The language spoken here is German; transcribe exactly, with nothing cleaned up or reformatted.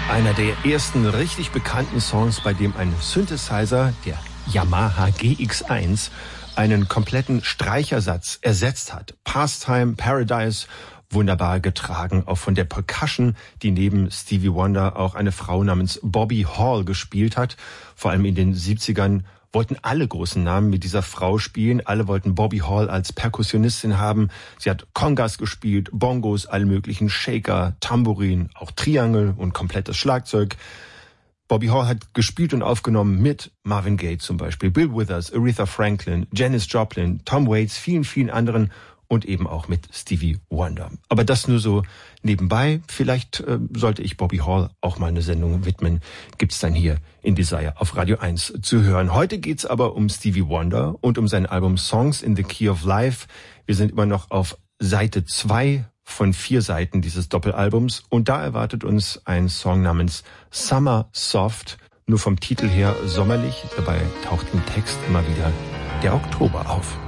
Einer der ersten richtig bekannten Songs, bei dem ein Synthesizer, der Yamaha G X eins, einen kompletten Streichersatz ersetzt hat. Pastime, Paradise, wunderbar getragen, auch von der Percussion, die neben Stevie Wonder auch eine Frau namens Bobby Hall gespielt hat. Vor allem in den siebzigern wollten alle großen Namen mit dieser Frau spielen. Alle wollten Bobby Hall als Perkussionistin haben. Sie hat Congas gespielt, Bongos, alle möglichen Shaker, Tambourin, auch Triangel und komplettes Schlagzeug. Bobby Hall hat gespielt und aufgenommen mit Marvin Gaye zum Beispiel, Bill Withers, Aretha Franklin, Janis Joplin, Tom Waits, vielen, vielen anderen und eben auch mit Stevie Wonder. Aber das nur so nebenbei. Vielleicht äh, sollte ich Bobby Hall auch mal eine Sendung widmen. Gibt's dann hier in Desire auf Radio eins zu hören. Heute geht's aber um Stevie Wonder und um sein Album Songs in the Key of Life. Wir sind immer noch auf Seite zwei von vier Seiten dieses Doppelalbums und da erwartet uns ein Song namens Summer Soft. Nur vom Titel her sommerlich. Dabei taucht im Text immer wieder der Oktober auf.